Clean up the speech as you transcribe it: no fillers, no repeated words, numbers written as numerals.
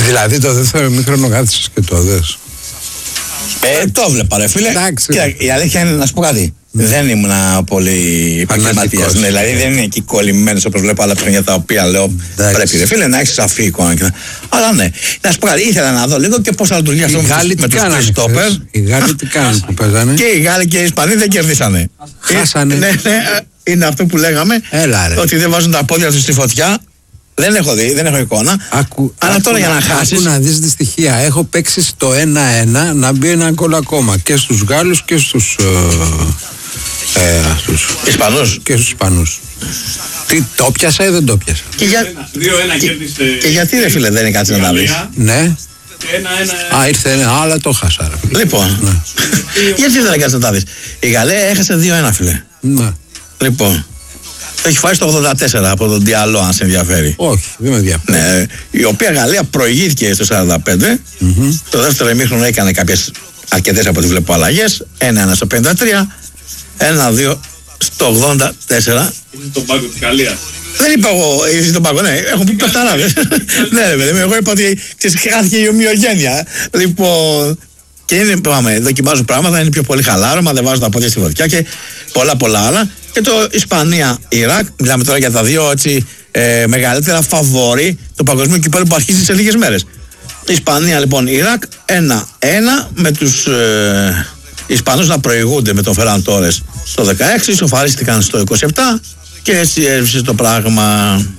Δηλαδή το δεύτερο ημίχρονο κάθισες και το δες? Το βλέπα ρε φίλε. Κοίτα, η αλήθεια είναι να σου πω κάτι. Δεν ήμουν πολύ επαγγελματίας. Ναι, δηλαδή δεν είναι εκεί κολλημένος όπως βλέπω άλλα παιχνίδια τα οποία λέω πρέπει ρε φίλε να έχεις σαφή εικόνα. Αλλά ναι, να σου πω κάτι, ήθελα να δω λίγο και πώς θα λειτουργεί αυτό με τους τρεις στόπερ. Οι Γάλλοι τι κάνουν που παίζανε? Και οι Γάλλοι και οι Ισπανοί δεν κερδίσανε. Χάσανε. Ναι, είναι αυτό που λέγαμε. Ότι δεν βάζουν τα πόδια τους στη φωτιά. Δεν έχω δει, δεν έχω εικόνα. Αλλά τώρα για να χάσεις. Να δεις τη στοιχεία. Έχω παίξει στο 1-1 να μπει ένα γκολ ακόμα και στους Γάλλους και στους Ισπανούς. Και στους Ισπανούς. Τι, το πιάσα ή δεν το πιάσα? Και γιατί ρε φίλε δεν είναι κάτι να τα βρεις? Ναι. Ήρθε ένα, αλλά το χάσα. Λοιπόν, γιατί δεν είναι κάτι να τα βρεις? Η Γαλλία έχασε 2-1 φίλε. Ναι. Λοιπόν, το έχει φάει στο 84 από τον Διαλό, αν σε ενδιαφέρει. Όχι, δεν με ενδιαφέρει. Ναι, η οποία Γαλλία προηγήθηκε στο 45. Το δεύτερο ημίχρονο έκανε κάποιες αρκετές από ό,τι βλέπω αλλαγές. 1-1 στο 53, 1-2 στο 84. Είσαι στον πάγκο της Γαλλίας. Δεν είπα εγώ, είσαι στον πάγκο, ναι, έχω πει πεθαράδες. Ναι, ρε παιδί, εγώ είπα ότι χάθηκε η ομοιογένεια. Λοιπόν, και είναι, πάμε, δοκιμάζουν πράγματα, είναι πιο πολύ χαλάρωμα, δεν βάζουν τα πόδια στη φωτιά και πολλά άλλα. Και το Ισπανία-Ιράκ, μιλάμε τώρα για τα δύο έτσι, μεγαλύτερα φαβόρι του παγκοσμίου κυπέλλου που αρχίζει σε λίγες μέρες. Ισπανία λοιπόν, Ιράκ 1-1 με τους Ισπανούς να προηγούνται με τον Φεράν Τόρες στο 16, σοφαρίστηκαν στο 27 και έτσι έσβησε το πράγμα.